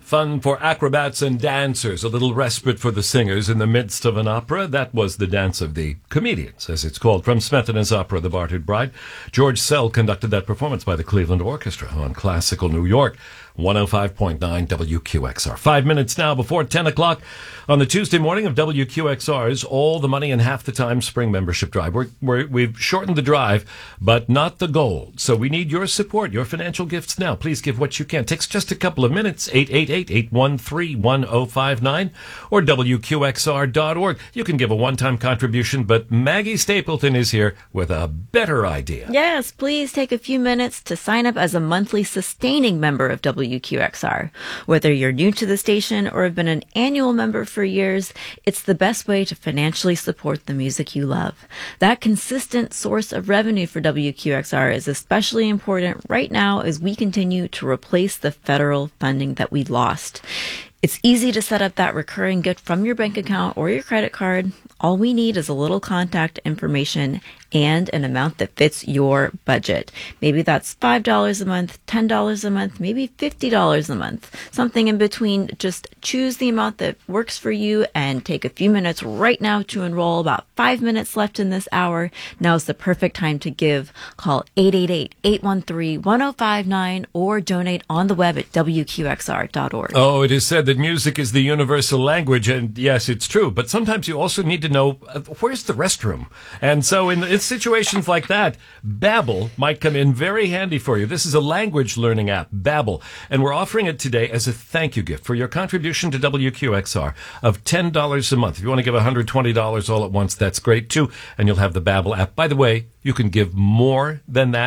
Fun for acrobats and dancers, a little respite for the singers in the midst of an opera. That was the Dance of the Comedians, as it's called, from Smetana's opera, The Bartered Bride. George Sell conducted that performance by the Cleveland Orchestra on Classical New York. 105.9 WQXR. 5 minutes now before 10 o'clock on the Tuesday morning of WQXR's All the Money in Half the Time Spring Membership Drive. We've shortened the drive, but not the goal. So we need your support, your financial gifts now. Please give what you can. It takes just a couple of minutes. 888-813-1059 or WQXR.org. You can give a one-time contribution, but Maggie Stapleton is here with a better idea. Yes, please take a few minutes to sign up as a monthly sustaining member of WQXR. Whether you're new to the station or have been an annual member for years, it's the best way to financially support the music you love. That consistent source of revenue for WQXR is especially important right now as we continue to replace the federal funding that we lost. It's easy to set up that recurring gift from your bank account or your credit card. All we need is a little contact information and an amount that fits your budget. Maybe that's $5 a month, $10 a month, maybe $50 a month. Something in between. Just choose the amount that works for you and take a few minutes right now to enroll. About 5 minutes left in this hour. Now's the perfect time to give. Call 888-813-1059 or donate on the web at WQXR.org. Oh, it is said that music is the universal language, and yes, it's true. But sometimes you also need to know where's the restroom. And so in situations like that, Babbel might come in very handy for you. This is a language learning app, Babbel, and we're offering it today as a thank you gift for your contribution to WQXR of $10 a month. If you want to give $120 all at once, that's great too, and you'll have the Babbel app. By the way, you can give more than that.